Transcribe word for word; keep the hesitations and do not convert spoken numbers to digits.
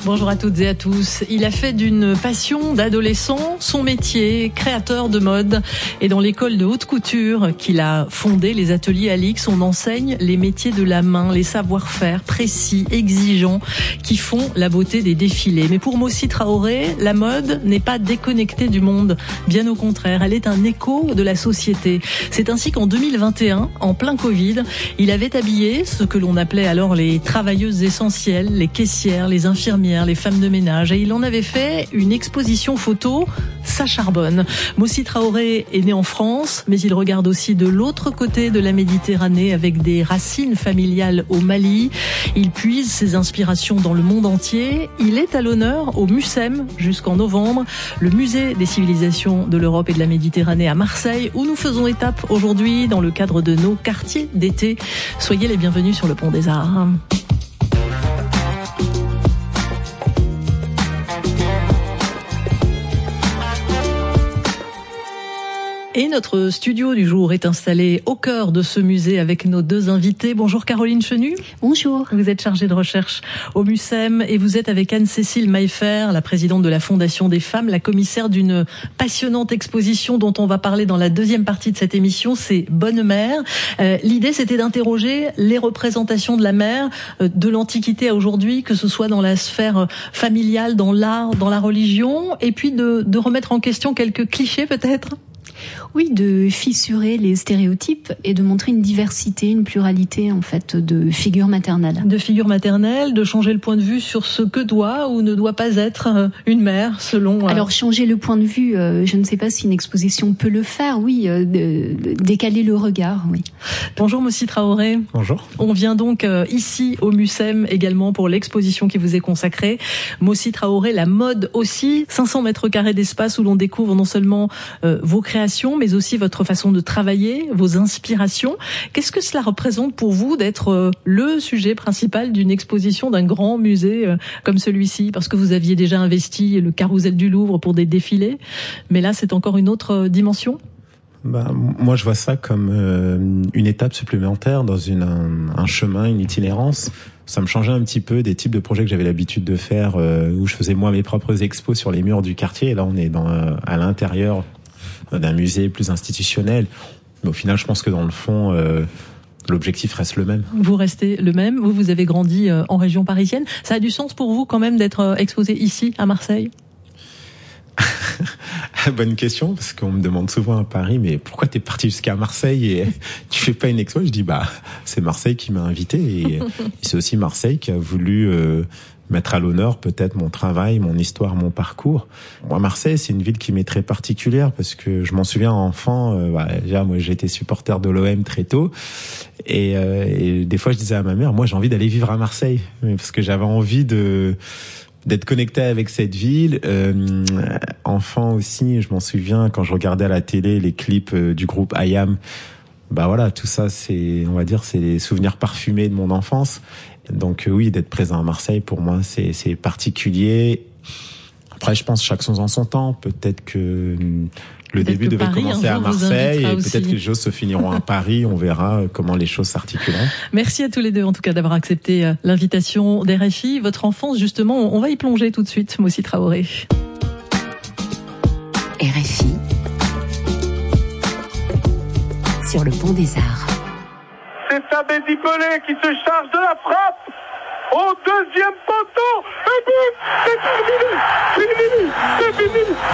Bonjour à toutes et à tous. Il a fait d'une passion d'adolescent son métier, créateur de mode. Et dans l'école de haute couture qu'il a fondée, les ateliers Alix, on enseigne les métiers de la main, les savoir-faire précis, exigeants, qui font la beauté des défilés. Mais pour Moussi Traoré, la mode n'est pas déconnectée du monde. Bien au contraire, elle est un écho de la société. C'est ainsi qu'en deux mille vingt et un, en plein Covid, il avait habillé ce que l'on appelait alors les travailleuses essentielles, les caissières, les infirmières, les femmes de ménage, et il en avait fait une exposition photo. Ça charbonne. Moussi Traoré est né en France, mais il regarde aussi de l'autre côté de la Méditerranée avec des racines familiales au Mali. Il puise ses inspirations dans le monde entier. Il est à l'honneur au MUCEM jusqu'en novembre, le musée des civilisations de l'Europe et de la Méditerranée à Marseille, où nous faisons étape aujourd'hui dans le cadre de nos quartiers d'été. Soyez les bienvenus sur le Pont des Arts. Et notre studio du jour est installé au cœur de ce musée avec nos deux invités. Bonjour Caroline Chenu. Bonjour. Vous êtes chargée de recherche au MUCEM et vous êtes avec Anne-Cécile Maillefer, la présidente de la Fondation des femmes, la commissaire d'une passionnante exposition dont on va parler dans la deuxième partie de cette émission, c'est Bonne Mère. Euh, l'idée c'était d'interroger les représentations de la mère euh, de l'Antiquité à aujourd'hui, que ce soit dans la sphère familiale, dans l'art, dans la religion, et puis de, de remettre en question quelques clichés peut-être. Oui, de fissurer les stéréotypes et de montrer une diversité, une pluralité en fait de figures maternelles. De figures maternelles, de changer le point de vue sur ce que doit ou ne doit pas être une mère selon... Alors changer le point de vue, euh, je ne sais pas si une exposition peut le faire, oui, euh, de, de décaler le regard, oui. Bonjour Moussi Traoré. Bonjour. On vient donc euh, ici au MUCEM également pour l'exposition qui vous est consacrée. Moussi Traoré, la mode aussi, cinq cents mètres carrés d'espace où l'on découvre non seulement euh, vos créations, mais aussi votre façon de travailler, vos inspirations. Qu'est-ce que cela représente pour vous d'être le sujet principal d'une exposition d'un grand musée comme celui-ci? Parce que vous aviez déjà investi le Carrousel du Louvre pour des défilés, mais là c'est encore une autre dimension. Bah, moi je vois ça comme euh, une étape supplémentaire dans une, un, un chemin, une itinérance. Ça me changeait un petit peu des types de projets que j'avais l'habitude de faire, euh, où je faisais moi mes propres expos sur les murs du quartier. Et là on est dans, euh, à l'intérieur d'un musée plus institutionnel. Mais au final, je pense que dans le fond, euh, l'objectif reste le même. Vous restez le même. Vous, vous avez grandi euh, en région parisienne. Ça a du sens pour vous quand même d'être euh, exposé ici, à Marseille? Bonne question, parce qu'on me demande souvent à Paris, mais pourquoi t'es parti jusqu'à Marseille et tu fais pas une expo? Je dis, bah, c'est Marseille qui m'a invité et c'est aussi Marseille qui a voulu euh, mettre à l'honneur peut-être mon travail, mon histoire, mon parcours. Moi, Marseille, c'est une ville qui m'est très particulière parce que je m'en souviens enfant, euh, bah, déjà, moi, j'ai été supporter de l'O M très tôt. Et, euh, et des fois, je disais à ma mère, moi, j'ai envie d'aller vivre à Marseille. Parce que j'avais envie de... d'être connecté avec cette ville. Euh, enfant aussi, je m'en souviens quand je regardais à la télé les clips du groupe I A M. Bah voilà, tout ça, c'est, on va dire, c'est les souvenirs parfumés de mon enfance. Donc oui, d'être présent à Marseille, pour moi, c'est, c'est particulier. Après, je pense chaque chose en son temps. Peut-être que le peut-être début que devait Paris, commencer à Marseille et aussi. peut-être que les choses se finiront à Paris. On verra comment les choses s'articuleront. Merci à tous les deux, en tout cas, d'avoir accepté l'invitation d'R F I. Votre enfance, justement, on va y plonger tout de suite, Moussi Traoré. R F I sur le Pont des Arts. C'est Sabedi Pelé qui se charge de la frappe au deuxième poteau. Un but, c'est terminé, c'est fini, c'est fini,